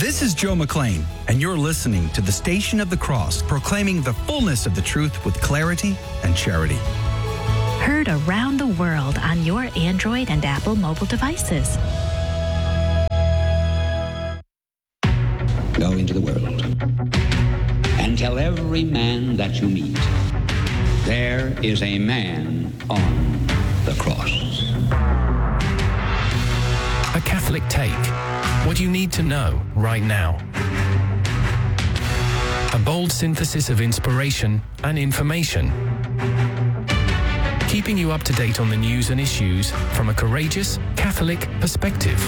This is Joe McClain, and you're listening to the Station of the Cross, proclaiming the fullness of the truth with clarity and charity. Heard around the world on your Android and Apple mobile devices. Go into the world and tell every man that you meet, there is a man on the cross. A Catholic Take. What you need to know right now. A bold synthesis of inspiration and information. Keeping you up to date on the news and issues from a courageous Catholic perspective.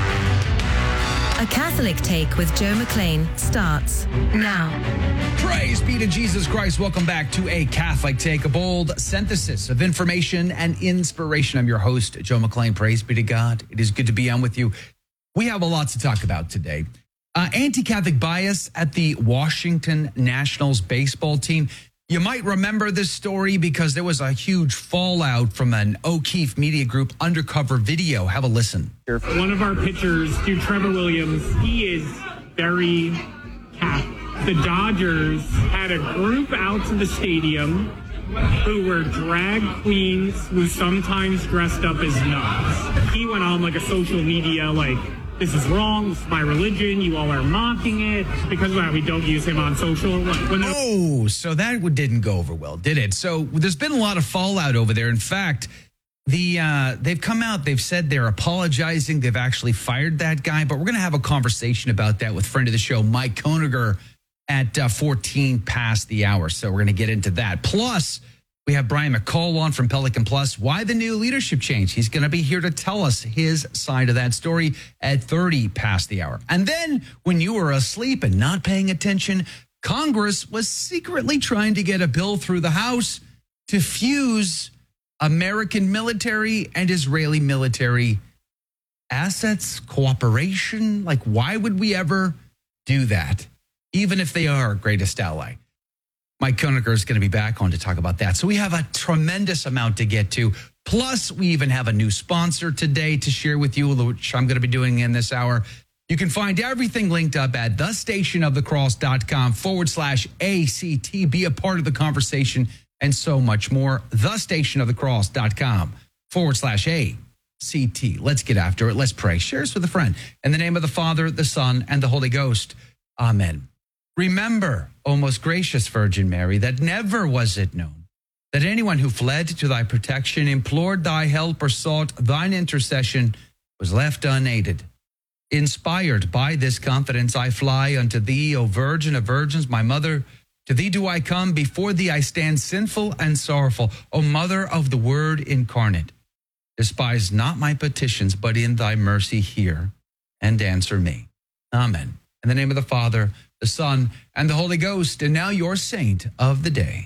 A Catholic Take with Joe McClain starts now. Praise be to Jesus Christ. Welcome back to A Catholic Take, a bold synthesis of information and inspiration. I'm your host, Joe McClain. Praise be to God. It is good to be on with you. We have a lot to talk about today. Anti-Catholic bias at the Washington Nationals baseball team. You might remember this story because there was a huge fallout from an O'Keefe Media Group undercover video. Have a listen. One of our pitchers, dude, Trevor Williams, he is very Catholic. The Dodgers had a group out to the stadium who were drag queens who sometimes dressed up as nuns. He went on like a social media, like, this is wrong, this is my religion, you all are mocking it. Because of that, we don't use him on social. So that didn't go over well, did it? So there's been a lot of fallout over there. In fact, they've come out, they've said they're apologizing. They've actually fired that guy. But we're going to have a conversation about that with friend of the show, Mike Koniger, at 14 past the hour. So we're going to get into that. Plus, we have Brian McCall on from Pelican Plus. Why the new leadership change? He's going to be here to tell us his side of that story at 30 past the hour. And then when you were asleep and not paying attention, Congress was secretly trying to get a bill through the House to fuse American military and Israeli military assets, cooperation. Like, why would we ever do that, even if they are our greatest ally? Mike Koniger is going to be back on to talk about that. So we have a tremendous amount to get to. Plus, we even have a new sponsor today to share with you, which I'm going to be doing in this hour. You can find everything linked up at thestationofthecross.com/ACT. Be a part of the conversation and so much more. Thestationofthecross.com/ACT. Let's get after it. Let's pray. Share us with a friend. In the name of the Father, the Son, and the Holy Ghost. Amen. Remember, O most gracious Virgin Mary, that never was it known that anyone who fled to thy protection, implored thy help, or sought thine intercession was left unaided. Inspired by this confidence, I fly unto thee, O Virgin of Virgins, my mother. To thee do I come, before thee I stand sinful and sorrowful, O Mother of the Word incarnate. Despise not my petitions, but in thy mercy hear and answer me. Amen. In the name of the Father, the Son, and the Holy Ghost. And now your saint of the day.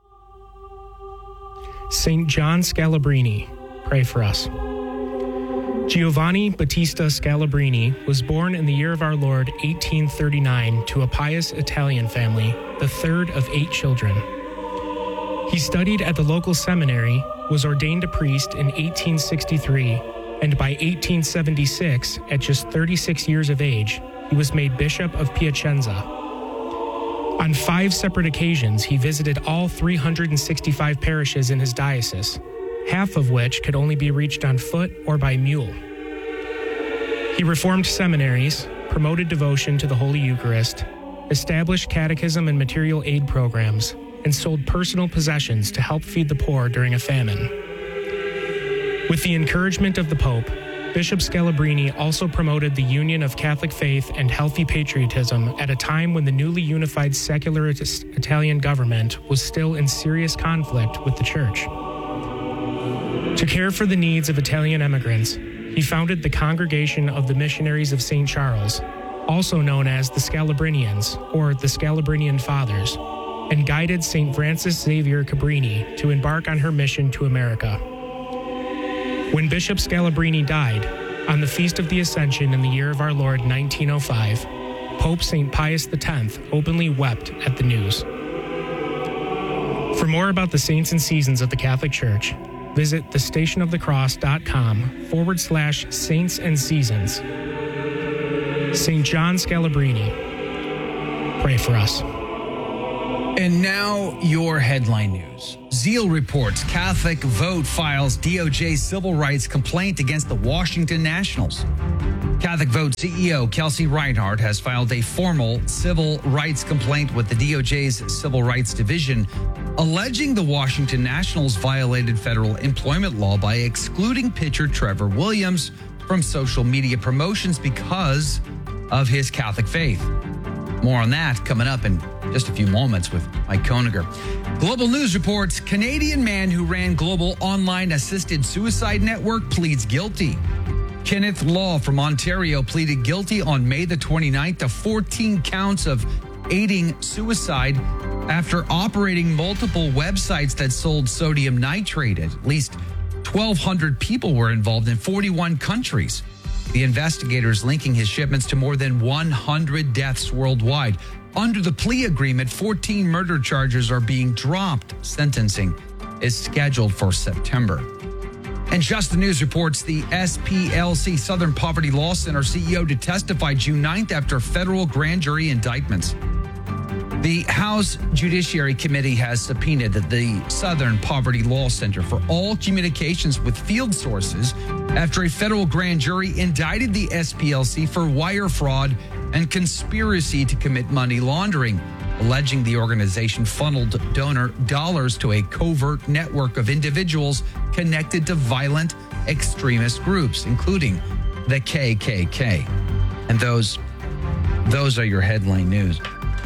St. John Scalabrini, pray for us. Giovanni Battista Scalabrini was born in the year of our Lord 1839 to a pious Italian family, the third of 8 children. He studied at the local seminary, was ordained a priest in 1863, and by 1876, at just 36 years of age, he was made Bishop of Piacenza. On 5 separate occasions, he visited all 365 parishes in his diocese, half of which could only be reached on foot or by mule. He reformed seminaries, promoted devotion to the Holy Eucharist, established catechism and material aid programs, and sold personal possessions to help feed the poor during a famine. With the encouragement of the Pope, Bishop Scalabrini also promoted the union of Catholic faith and healthy patriotism at a time when the newly unified secularist Italian government was still in serious conflict with the Church. To care for the needs of Italian immigrants, he founded the Congregation of the Missionaries of St. Charles, also known as the Scalabrinians or the Scalabrinian Fathers, and guided St. Francis Xavier Cabrini to embark on her mission to America. When Bishop Scalabrini died, on the Feast of the Ascension in the year of our Lord 1905, Pope St. Pius X openly wept at the news. For more about the saints and seasons of the Catholic Church, visit thestationofthecross.com/saints and seasons. St. John Scalabrini, pray for us. And now your headline news. Zeal reports Catholic vote files DOJ civil rights complaint against the Washington Nationals. Catholic Vote CEO Kelsey Reinhardt has filed a formal civil rights complaint with the DOJ's Civil Rights Division, alleging the Washington Nationals violated federal employment law by excluding pitcher Trevor Williams from social media promotions because of his Catholic faith. More on that coming up in just a few moments with Mike Koeniger. Global News reports Canadian man who ran global online assisted suicide network pleads guilty. Kenneth Law from Ontario pleaded guilty on May the 29th to 14 counts of aiding suicide after operating multiple websites that sold sodium nitrate. At least 1,200 people were involved in 41 countries. The investigators linking his shipments to more than 100 deaths worldwide. Under the plea agreement, 14 murder charges are being dropped. Sentencing is scheduled for September. And Just the News reports the SPLC Southern Poverty Law Center CEO to testify June 9th after federal grand jury indictments. The House Judiciary Committee has subpoenaed the Southern Poverty Law Center for all communications with field sources after a federal grand jury indicted the SPLC for wire fraud and conspiracy to commit money laundering, alleging the organization funneled donor dollars to a covert network of individuals connected to violent extremist groups, including the KKK. And those are your headline news.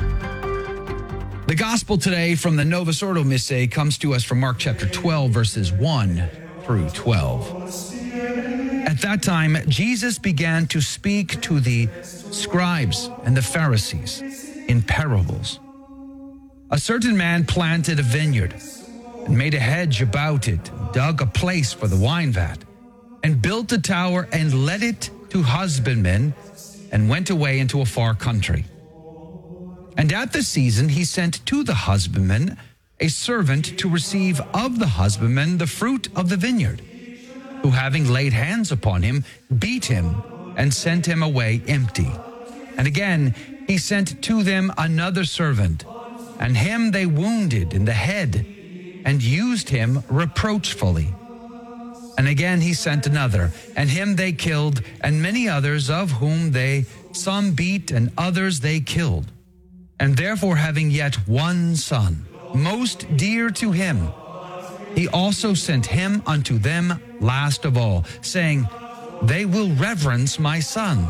The gospel today from the Novus Ordo Missae comes to us from Mark chapter 12, verses 1 through 12. At that time, Jesus began to speak to the scribes and the Pharisees in parables. A certain man planted a vineyard and made a hedge about it, dug a place for the wine vat, and built a tower and let it to husbandmen, and went away into a far country. And at the season he sent to the husbandman a servant to receive of the husbandman the fruit of the vineyard, who having laid hands upon him, beat him and sent him away empty. And again he sent to them another servant, and him they wounded in the head and used him reproachfully. And again he sent another, and him they killed, and many others, of whom they some beat and others they killed. And therefore, having yet one son, most dear to him, he also sent him unto them last of all, saying, They will reverence my son.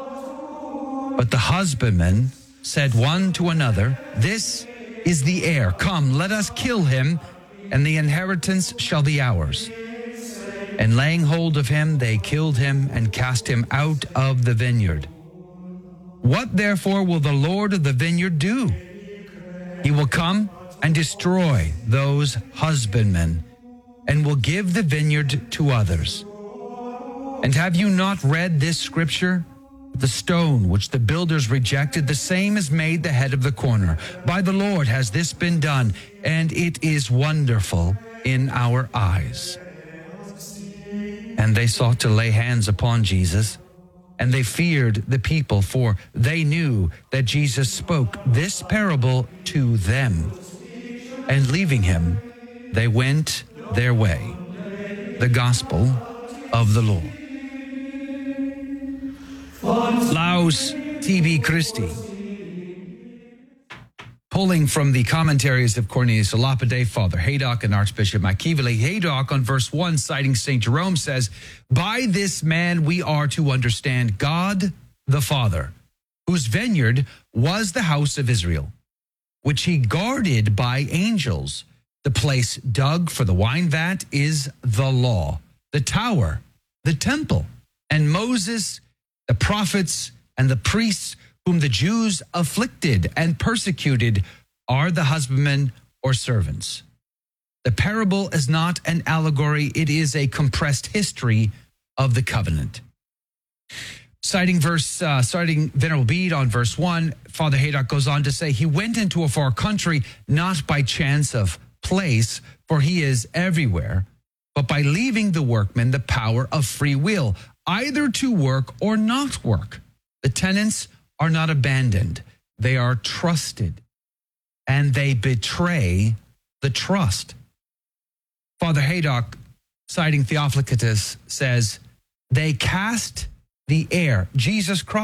But the husbandmen said one to another, This is the heir. Come, let us kill him, and the inheritance shall be ours. And laying hold of him, they killed him and cast him out of the vineyard. What therefore will the Lord of the vineyard do? He will come and destroy those husbandmen, and will give the vineyard to others. And have you not read this scripture? The stone which the builders rejected, the same is made the head of the corner. By the Lord has this been done, and it is wonderful in our eyes. And they sought to lay hands upon Jesus, and they feared the people, for they knew that Jesus spoke this parable to them. And leaving him, they went their way. The gospel of the Lord. Laus Tibi Christi. Pulling from the commentaries of Cornelius a Lapide, Father Haydock and Archbishop McKeeveley. Haydock on verse 1, citing St. Jerome, says, By this man we are to understand God the Father, whose vineyard was the house of Israel, which he guarded by angels. The place dug for the wine vat is the law, the tower, the temple, and Moses, the prophets, and the priests whom the Jews afflicted and persecuted are the husbandmen or servants. The parable is not an allegory, it is a compressed history of the covenant. Citing Venerable Bede on verse 1, Father Haydock goes on to say, He went into a far country, not by chance of place, for he is everywhere, but by leaving the workman the power of free will, either to work or not work. The tenants are not abandoned. They are trusted, and they betray the trust. Father Haydock, citing Theophilus, says, they cast the air. Jesus Christ